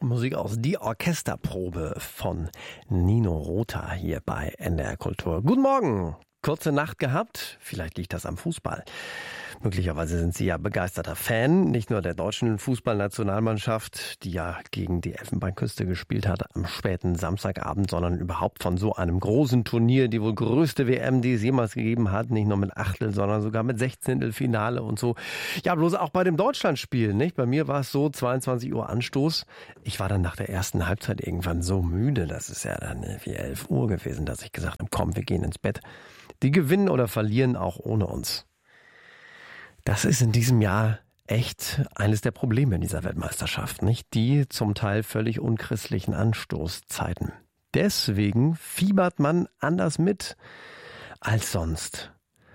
Musik aus Die Orchesterprobe von Nino Rota hier bei NDR Kultur. Guten Morgen. Kurze Nacht gehabt, vielleicht liegt das am Fußball. Möglicherweise sind Sie ja begeisterter Fan, nicht nur der deutschen Fußballnationalmannschaft, die ja gegen die Elfenbeinküste gespielt hat am späten Samstagabend, sondern überhaupt von so einem großen Turnier, die wohl größte WM, die es jemals gegeben hat, nicht nur mit Achtel, sondern sogar mit Sechzehntelfinale und so. Ja, bloß auch bei dem Deutschlandspiel, nicht? Bei mir war es so, 22 Uhr Anstoß. Ich war dann nach der ersten Halbzeit irgendwann so müde, das ist ja dann wie 11 Uhr gewesen, dass ich gesagt habe, komm, wir gehen ins Bett. Die gewinnen oder verlieren auch ohne uns. Das ist in diesem Jahr echt eines der Probleme in dieser Weltmeisterschaft, nicht? Die zum Teil völlig unchristlichen Anstoßzeiten. Deswegen fiebert man anders mit als sonst,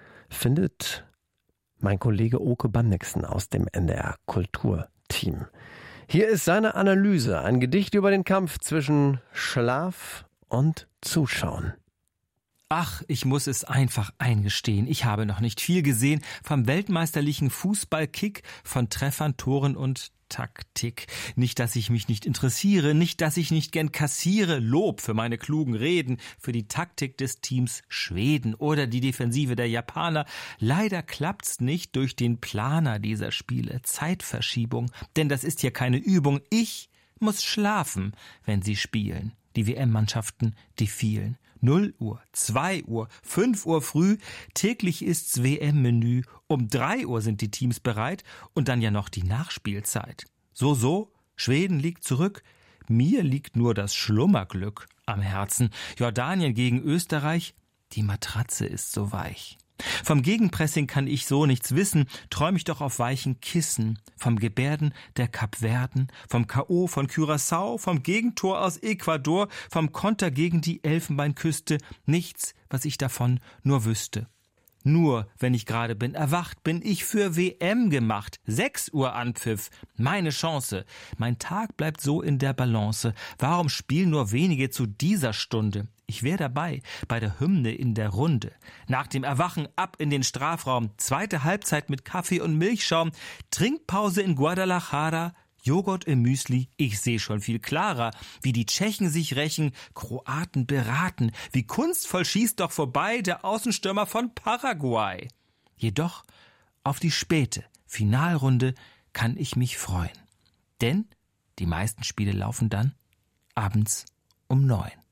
findet mein Kollege Oke Bannigsen aus dem NDR Kulturteam. Hier ist seine Analyse, ein Gedicht über den Kampf zwischen Schlaf und Zuschauen. Ach, ich muss es einfach eingestehen. Ich habe noch nicht viel gesehen vom weltmeisterlichen Fußballkick, von Treffern, Toren und Taktik. Nicht, dass ich mich nicht interessiere, nicht, dass ich nicht gern kassiere. Lob für meine klugen Reden, für die Taktik des Teams Schweden oder die Defensive der Japaner. Leider klappt's nicht durch den Planer dieser Spiele. Zeitverschiebung, denn das ist hier keine Übung. Ich muss schlafen, wenn sie spielen. Die WM-Mannschaften, die vielen. 0 Uhr, 2 Uhr, 5 Uhr früh, täglich ist's WM-Menü, um 3 Uhr sind die Teams bereit und dann ja noch die Nachspielzeit. So, Schweden liegt zurück, mir liegt nur das Schlummerglück am Herzen. Jordanien gegen Österreich, die Matratze ist so weich. Vom Gegenpressing kann ich so nichts wissen, träum ich doch auf weichen Kissen. Vom Gebärden der Kapverden, vom K.O. von Curaçao, vom Gegentor aus Ecuador, vom Konter gegen die Elfenbeinküste, nichts, was ich davon nur wüsste. Nur, wenn ich gerade bin erwacht, bin ich für WM gemacht. 6 Uhr Anpfiff, meine Chance. Mein Tag bleibt so in der Balance. Warum spielen nur wenige zu dieser Stunde? Ich wär dabei, bei der Hymne in der Runde. Nach dem Erwachen ab in den Strafraum. Zweite Halbzeit mit Kaffee und Milchschaum. Trinkpause in Guadalajara. Joghurt im Müsli, ich sehe schon viel klarer, wie die Tschechen sich rächen, Kroaten beraten, wie kunstvoll schießt doch vorbei der Außenstürmer von Paraguay. Jedoch auf die späte Finalrunde kann ich mich freuen, denn die meisten Spiele laufen dann abends um 9.